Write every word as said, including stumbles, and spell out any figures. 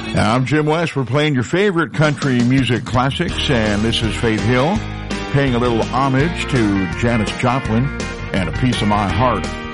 I'm Jim West. We're playing your favorite country music classics, and this is Faith Hill paying a little homage to Janis Joplin and A Piece of My Heart.